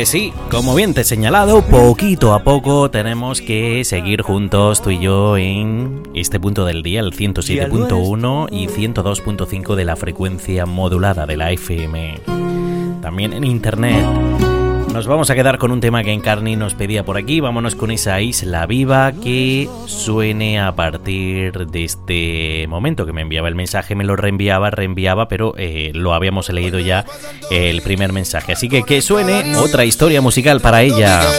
Pues sí, como bien te he señalado, poquito a poco tenemos que seguir juntos tú y yo en este punto del día, el 107.1 y 102.5 de la frecuencia modulada de la FM. También en internet. Nos vamos a quedar con un tema que Encarni nos pedía por aquí. Vámonos con esa Isla Viva que suene a partir de este momento que me enviaba el mensaje. Me lo reenviaba, pero lo habíamos leído ya el primer mensaje. Así que suene otra historia musical para ella.